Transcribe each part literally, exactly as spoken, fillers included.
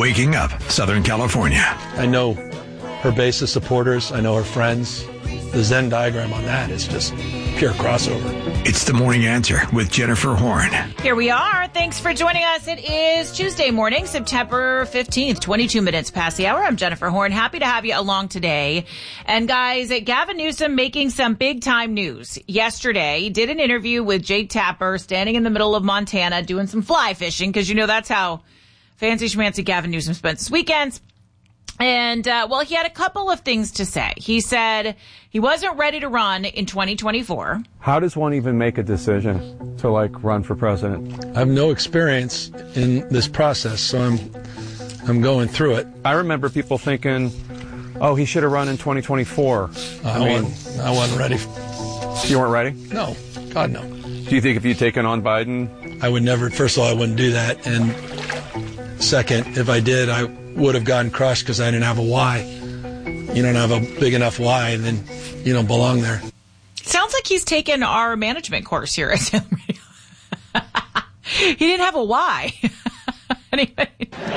Waking Up Southern California. I know her base of supporters. I know her friends. The Venn diagram on that is just pure crossover. It's The Morning Answer with Jennifer Horn. Here we are. Thanks for joining us. It is Tuesday morning, September fifteenth, twenty-two minutes past the hour. I'm Jennifer Horn. Happy to have you along today. And guys, Gavin Newsom making some big time news. Yesterday, he did an interview with Jake Tapper standing in the middle of Montana doing some fly fishing, because you know that's how fancy schmancy Gavin Newsom spent his weekends. And, uh, well, he had a couple of things to say. He said he wasn't ready to run in twenty twenty-four. How does one even make a decision to, like, run for president? I have no experience in this process, so I'm I'm going through it. I remember people thinking, oh, he should have run in twenty twenty-four. Uh, I, I mean, wasn't, I wasn't ready. You weren't ready? No. God, no. Do you think if you'd taken on Biden? I would never, first of all, I wouldn't do that. And second, if I did, I would have gotten crushed because I didn't have a why. You don't have a big enough why, and then you don't belong there. Sounds like he's taken our management course here at Salem Radio. He didn't have a why. Anyway.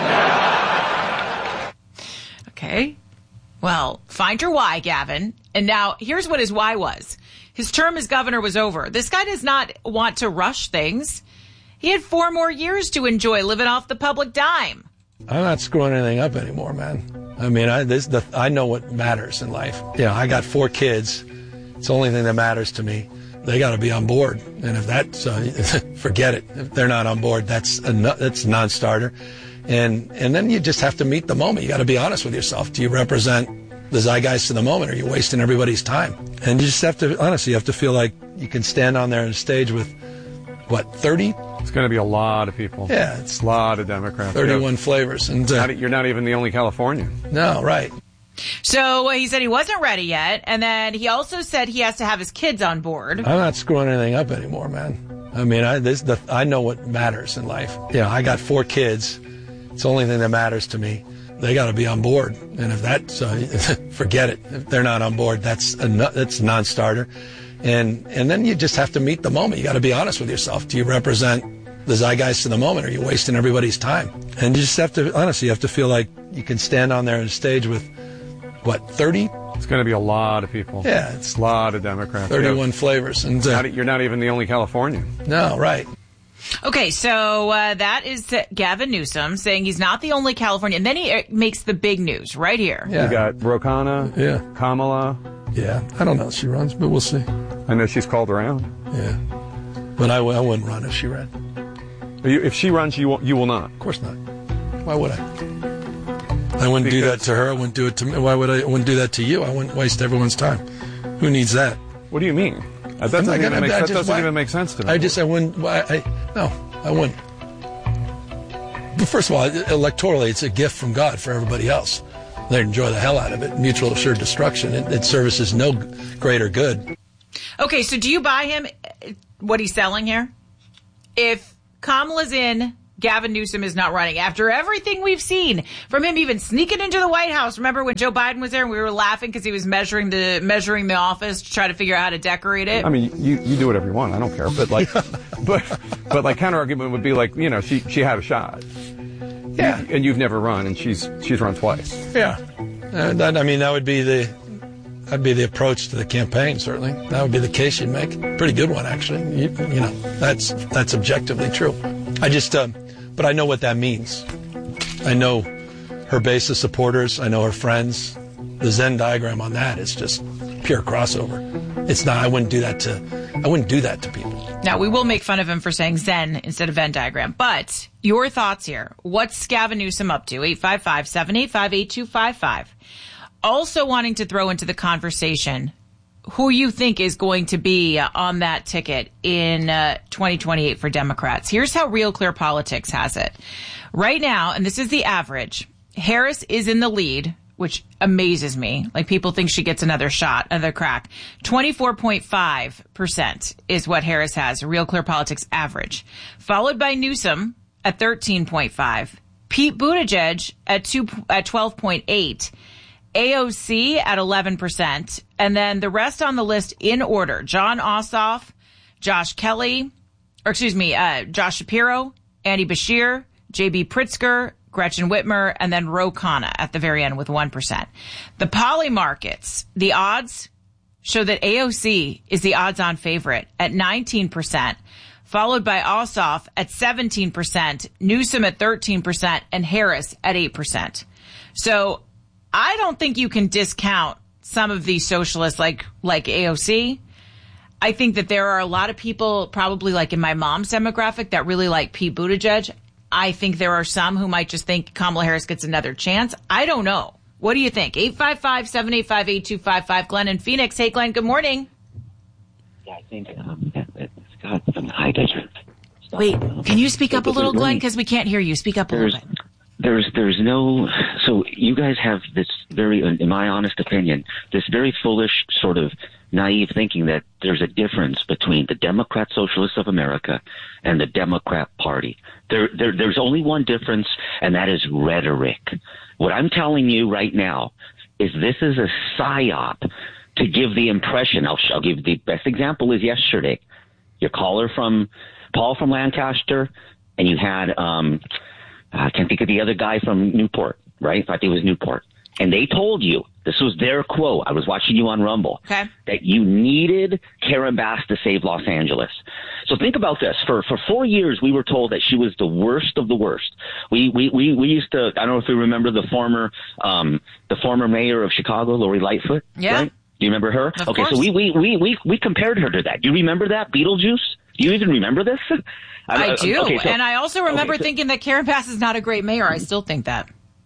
Okay. Well, find your why, Gavin. And now here's what his why was. His term as governor was over. This guy does not want to rush things. He had four more years to enjoy living off the public dime. I'm not screwing anything up anymore, man. I mean, I this the I know what matters in life. You know, I got four kids. It's the only thing that matters to me. They got to be on board, and if that's uh, forget it. If they're not on board, that's a that's a non-starter. And and then you just have to meet the moment. You got to be honest with yourself. Do you represent the zeitgeist of the moment, or are you wasting everybody's time? And you just have to honestly, you have to feel like you can stand on there on stage with what thirty. It's going to be a lot of people. Yeah, it's a lot of Democrats. thirty-one flavors. And uh, not, you're not even the only Californian. No, right. So uh, he said he wasn't ready yet. And then he also said he has to have his kids on board. I'm not screwing anything up anymore, man. I mean, I this the I know what matters in life. Yeah, I got four kids. It's the only thing that matters to me. They got to be on board. And if that's, uh, forget it. If they're not on board, that's a, that's a non-starter. And and then you just have to meet the moment. You got to be honest with yourself. Do you represent the zeitgeist of the moment, or are you wasting everybody's time? And you just have to, honestly, you have to feel like you can stand on there on stage with, what, thirty? It's going to be a lot of people. Yeah, it's a lot of Democrats. thirty-one yeah. flavors. And uh, not, you're not even the only Californian. No, right. Okay, so uh, that is Gavin Newsom saying he's not the only Californian. And then he makes the big news right here. Yeah. You got Ro Khanna, yeah. Kamala. Yeah, I don't know if she runs, but we'll see. I know she's called around. Yeah, but I, I wouldn't run if she ran. If she runs, you will, you will not? Of course not. Why would I? I wouldn't because do that to her. I wouldn't do it to me. Why would I? I wouldn't do that to you. I wouldn't waste everyone's time. Who needs that? What do you mean? That doesn't, even, gonna, make, that doesn't why, even make sense to me. I just, I wouldn't, I, I, no, I wouldn't. But first of all, electorally, it's a gift from God for everybody else. They enjoy the hell out of it. Mutual assured destruction. It, it services no greater good. Okay, so do you buy him what he's selling here? If Kamala's in, Gavin Newsom is not running. After everything we've seen from him even sneaking into the White House. Remember when Joe Biden was there and we were laughing because he was measuring the measuring the office to try to figure out how to decorate it? I mean, you, you do whatever you want. I don't care. But like, but but like counter argument would be like, you know, she she had a shot. Yeah, and you've never run, and she's she's run twice. Yeah, uh, that, I mean that would be the that'd be the approach to the campaign. Certainly, that would be the case you'd make. Pretty good one, actually. You, you know, that's that's objectively true. I just, um, but I know what that means. I know her base of supporters. I know her friends. The Venn diagram on that is just pure crossover. It's not. I wouldn't do that to. I wouldn't do that to people. Now, we will make fun of him for saying Zen instead of Venn diagram. But your thoughts here. What's Gavin Newsom up to? eight five five, seven eight five, eight two five five. Also wanting to throw into the conversation who you think is going to be on that ticket in uh, twenty twenty-eight for Democrats. Here's how Real Clear Politics has it. Right now, and this is the average, Harris is in the lead, which amazes me. Like, people think she gets another shot, another crack. twenty-four point five percent is what Harris has, Real Clear Politics average. Followed by Newsom at thirteen point five. Pete Buttigieg at two at twelve point eight. A O C at eleven percent. And then the rest on the list in order. Jon Ossoff, Josh Kelly, or excuse me, uh, Josh Shapiro, Andy Beshear, J B Pritzker, Gretchen Whitmer, and then Ro Khanna at the very end with one percent. The poly markets, the odds show that A O C is the odds-on favorite at nineteen percent, followed by Ossoff at seventeen percent, Newsom at thirteen percent, and Harris at eight percent. So I don't think you can discount some of these socialists like, like A O C. I think that there are a lot of people, probably like in my mom's demographic, that really like Pete Buttigieg. I think there are some who might just think Kamala Harris gets another chance. I don't know. What do you think? eight five five, seven eight five, eight two five five. Glenn in Phoenix. Hey, Glenn, good morning. Yeah, I think um, Scott from the high desert. Wait, can you speak up a little, Glenn? Because we can't hear you. Speak up a there's, little bit. There's, there's no, so you guys have this very, in my honest opinion, this very foolish sort of naive thinking that there's a difference between the Democrat Socialists of America and the Democrat Party. There, there, there's only one difference, and that is rhetoric. What I'm telling you right now is this is a psyop to give the impression. I'll, I'll give the best example is yesterday. Your caller from Paul from Lancaster, and you had, um, I can't think of the other guy from Newport, right? I think it was Newport. And they told you, this was their quote, I was watching you on Rumble, okay, that you needed Karen Bass to save Los Angeles. So think about this. For for four years, we were told that she was the worst of the worst. We we we, we used to, I don't know if you remember the former um, the former mayor of Chicago, Lori Lightfoot, yeah. right? Do you remember her? Of okay, course. so we, we, we, we, we compared her to that. Do you remember that? Beetlejuice? Do you even remember this? I, I do. Okay, so, and I also remember okay, so, thinking that Karen Bass is not a great mayor. I still think that.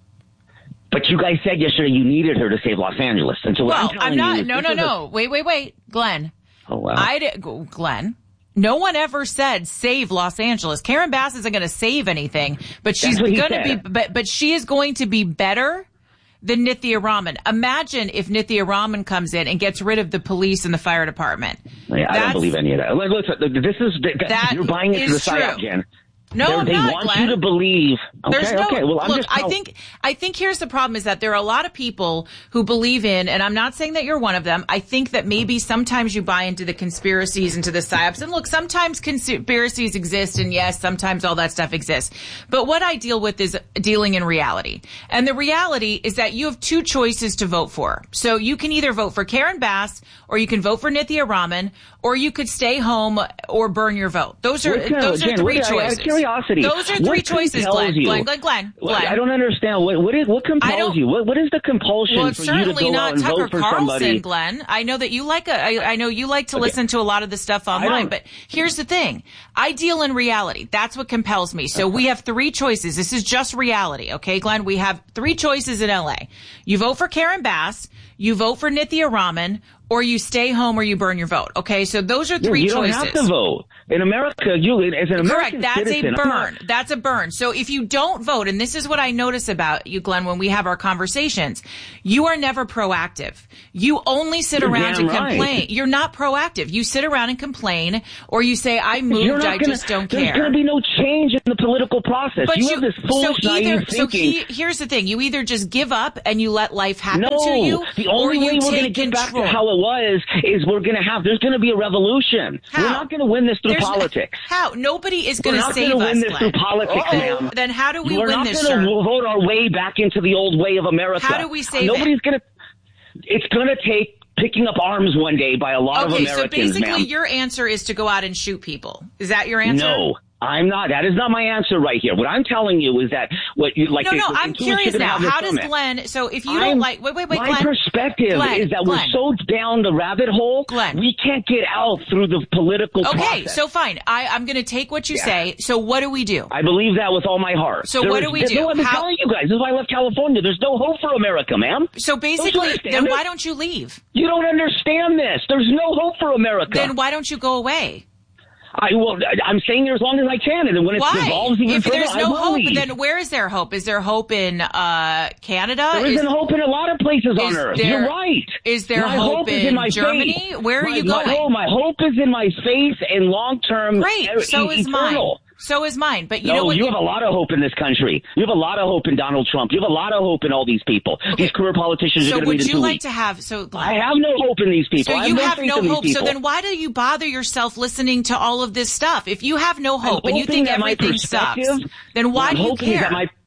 But you guys said yesterday you needed her to save Los Angeles. And so what well, I'm telling I'm not. you is no, no, no. A, wait, wait, wait. Glenn. Oh, wow. I did, Glenn. No one ever said save Los Angeles. Karen Bass isn't going to save anything, but she's going to be, but, but she is going to be better than Nithya Raman. Imagine if Nithya Raman comes in and gets rid of the police and the fire department. I That's, don't believe any of that. Look, look, this is, that you're buying into the psyop, Jen. No, They're, I'm they not, want Glenn. you to believe. Okay, There's no, okay. Well, I'm look, just, I think, I think here's the problem is that there are a lot of people who believe in, and I'm not saying that you're one of them. I think that maybe sometimes you buy into the conspiracies, into the psyops. And look, sometimes conspiracies exist, and yes, sometimes all that stuff exists. But what I deal with is dealing in reality. And the reality is that you have two choices to vote for. So you can either vote for Karen Bass, or you can vote for Nithya Raman, or you could stay home or burn your vote. Those are, kind those of, are Jen, three what, choices. Out of curiosity. Those are three what choices, Glenn. You? Glenn, Glenn, Glenn, Glenn. I don't understand. What, what is, what compels you? What, what is the compulsion well, it's for you to certainly go not out and Tucker vote for Carlson, somebody? Glenn. I know that you like a, I, I know you like to okay. listen to a lot of the stuff online, but here's the thing. I deal in reality. That's what compels me. So we have three choices. This is just reality. Okay, Glenn? We have three choices in L A. You vote for Karen Bass, you vote for Nithya Raman, or you stay home or you burn your vote. Okay, so those are three yeah, you choices. You don't have to vote. In America, you, as an American Correct, that's citizen, a burn. That's a burn. So if you don't vote, and this is what I notice about you, Glenn, when we have our conversations, you are never proactive. You only sit You're around and right. complain. You're not proactive. You sit around and complain, or you say, I moved, I gonna, just don't there's care. There's going to be no change in the political process. But you, you have this foolish, so either, naive so thinking. he, here's the thing. You either just give up and you let life happen no, to you, the only or you way we're take going to get control. back to how it was is we're going to have, there's going to be a revolution. How? We're not going to win this through There's, politics. How? Nobody is going to save We're not going to us, win this Glenn. through politics, Uh-oh. ma'am. Then how do we we're win not this, gonna sir? vote our way back into the old way of America. How do we save Nobody's it? going to, it's going to take picking up arms one day by a lot okay, of Americans, so basically ma'am. your answer is to go out and shoot people. Is that your answer? No. I'm not. That is not my answer right here. What I'm telling you is that what you like. No, the, no. the, I'm the curious now. How does summit. Glenn? So if you I'm, don't like, wait, wait, wait, my Glenn. perspective Glenn, is that Glenn. we're so down the rabbit hole. Glenn. We can't get out through the political okay, process. so fine. I, I'm going to take what you Yeah. say. So what do we do? I believe that with all my heart. So there what is, do we do? No, I'm How, telling you guys. This is why I left California. There's no hope for America, ma'am. so basically, understand then it? why don't you leave? You don't understand this. There's no hope for America. Then why don't you go away? I will. I'm staying here as long as I can, and then when it Why? devolves even If further, there's I no will hope, leave. then where is there hope? Is there hope in uh, Canada? There is, isn't hope in a lot of places on is Earth. there- You're right. is there my hope hope is in in my Germany? faith. Where are my, you my, going? No, my hope is in my faith and long-term. Great. E- So is eternal. mine. So is mine. But you no, know what? you have a lot of hope in this country. You have a lot of hope in Donald Trump. You have a lot of hope in all these people. Okay. These career politicians So are going to would lead in you two like weeks. to have? So I have no hope in these people. So I you have have faith no in these hope. So people. then why do you bother yourself listening to all of this stuff? If you have no hope I'm and you hoping think that my everything sucks, perspective- then why I'm do you hoping care? That my,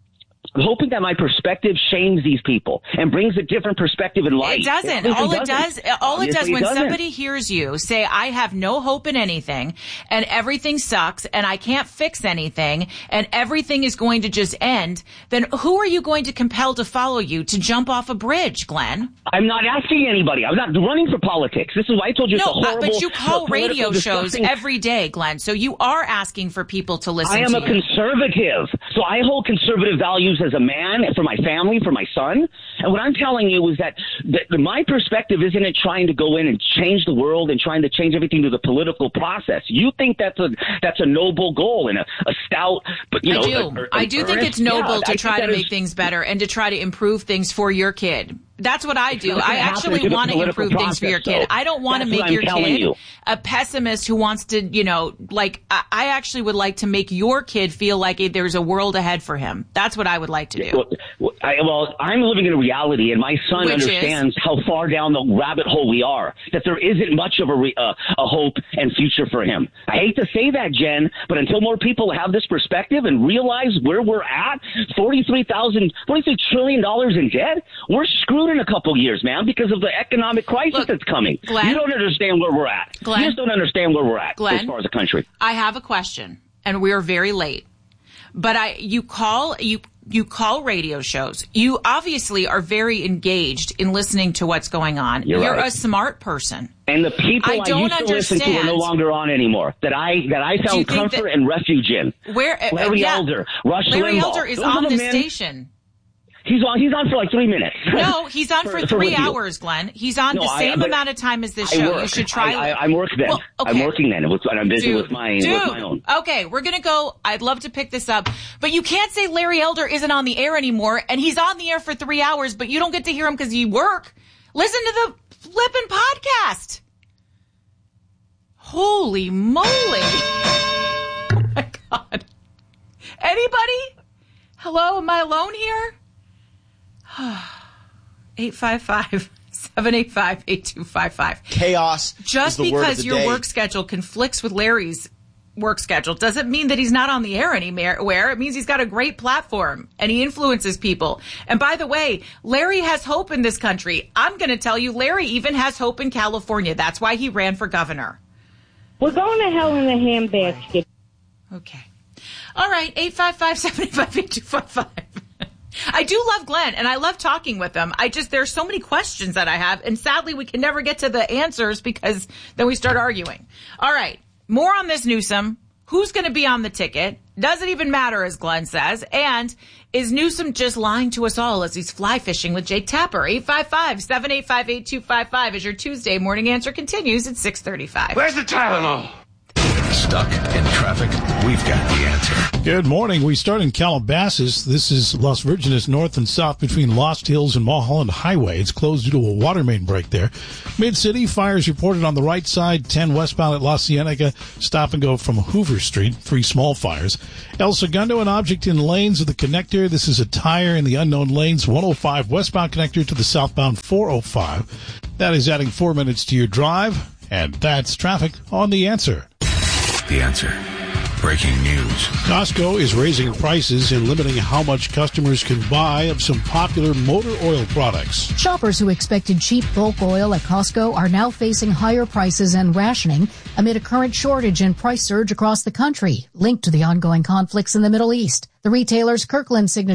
I'm hoping that my perspective shames these people and brings a different perspective in life. It doesn't. It all it doesn't. does, all it does Obviously when it doesn't. somebody hears you say, I have no hope in anything and everything sucks and I can't fix anything and everything is going to just end, then who are you going to compel to follow you to jump off a bridge, Glenn? I'm not asking anybody. I'm not running for politics. This is why I told you No, it's a horrible, uh, but you call political radio shows disgusting- every day, Glenn, so you are asking for people to listen I am to a you. conservative. So I hold conservative values as a man, for my family, for my son. And what I'm telling you is that, that my perspective isn't it trying to go in and change the world and trying to change everything to the political process. You think that's a that's a noble goal and a, a stout, but you know, I do. a- a- I do think earnest- it's noble yeah, to I try think to that make is- things better and to try to improve things for your kid. That's what I do. not gonna I happen actually through the want to political improve things for your process, kid. though. I don't want to That's what make I'm your telling kid you. a pessimist who wants to, you know, like, I, I actually would like to make your kid feel like there's a world ahead for him. That's what I would like to do. Well, I, well, I'm living in a reality, and my son Which understands how far down the rabbit hole we are, that there isn't much of a, re, uh, a hope and future for him. I hate to say that, Jen, but until more people have this perspective and realize where we're at, forty-three thousand, forty-three trillion dollars in debt, we're screwed in a couple years, man, because of the economic crisis Look, that's coming. Glenn, you don't understand where we're at. Glenn, you just don't understand where we're at Glenn, as far as a country. I have a question, and we are very late. But I, you call, you, you call radio shows. You obviously are very engaged in listening to what's going on. You're You're right. a smart person. And the people I I, don't used to listen to are no understand- longer on anymore. That I that I you found think comfort that- and refuge in. Where uh, Larry yeah, Elder, Rush Larry Limbaugh. Elder is Those on are the this men- station. He's on. He's on for like three minutes. No, he's on for, For- for three review. hours, Glenn. He's on No, the I- same but amount of time as this I show. work. You should try. I, I, I'm working then. Well, okay. I'm working then. With, I'm busy Dude, with my dude, with my own. okay, we're gonna go. I'd love to pick this up, but you can't say Larry Elder isn't on the air anymore, and he's on the air for three hours, but you don't get to hear him because you work. Listen to the flippin' podcast. Holy moly! Oh my God! Anybody? Hello, am I alone here? eight five five, seven eight five, eight two five five. Chaos Just is the word of because the your day. work schedule conflicts with Larry's work schedule doesn't mean that he's not on the air anywhere. It means he's got a great platform and he influences people. And by the way, Larry has hope in this country. I'm going to tell you, Larry even has hope in California. That's why he ran for governor. We're going to hell in a handbasket. Okay. All right. eight five five, seven eight five, eight two five five. I do love Glenn, and I love talking with him. I just, there's so many questions that I have, and sadly, we can never get to the answers because then we start arguing. All right. More on this Newsom. Who's going to be on the ticket? Doesn't even matter, as Glenn says. And is Newsom just lying to us all as he's fly fishing with Jake Tapper? eight five five, seven eight five, eight two five five as your Tuesday morning answer continues at six thirty-five. Where's the Tylenol? Stuck in traffic? We've got the answer. Good morning. We start in Calabasas. This is Las Virgenes north and south between Lost Hills and Mulholland Highway. It's closed due to a water main break there. Mid-City, fires reported on the right side, ten westbound at La Cienega, stop and go from Hoover Street, three small fires. El Segundo, an object in lanes of the connector. This is a tire in the unknown lanes, one oh five westbound connector to the southbound four oh five. That is adding four minutes to your drive, and that's traffic on The Answer. The answer. Breaking news. Costco is raising prices and limiting how much customers can buy of some popular motor oil products. Shoppers who expected cheap bulk oil at Costco are now facing higher prices and rationing amid a current shortage and price surge across the country, linked to the ongoing conflicts in the Middle East. The retailer's Kirkland signature